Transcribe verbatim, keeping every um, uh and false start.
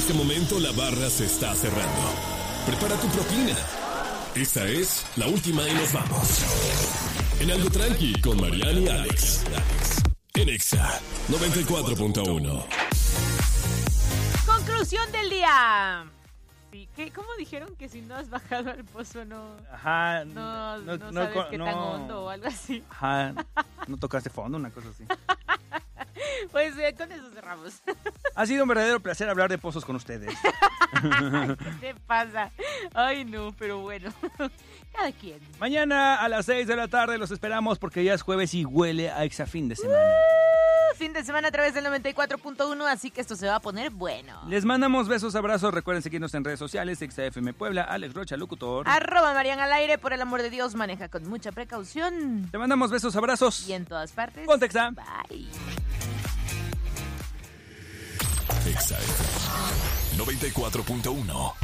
este momento la barra se está cerrando. Prepara tu propina. Esta es la última y nos vamos. En Algo Tranqui con Mariana y Alex. En Exa noventa y cuatro punto uno. Conclusión del día. Sí, ¿qué, ¿Cómo dijeron que si no has bajado al pozo no, Ajá, no, no, no, no no, sabes no, qué no. tan hondo o algo así? Ajá, no tocaste fondo, una cosa así. Pues eh, con eso cerramos. Ha sido un verdadero placer hablar de pozos con ustedes. ¿Qué te pasa? Ay, no, pero bueno, cada quien. Mañana a las seis de la tarde los esperamos porque ya es jueves y huele a Exa fin de semana. Uh, fin de semana a través del noventa y cuatro punto uno, así que esto se va a poner bueno. Les mandamos besos, abrazos. Recuerden seguirnos en redes sociales, Exa F M Puebla, Alex Rocha, locutor. Arroba Mariana al aire, por el amor de Dios, maneja con mucha precaución. Te mandamos besos, abrazos. Y en todas partes. Ponte Exa. Bye. Exa F M noventa y cuatro punto uno.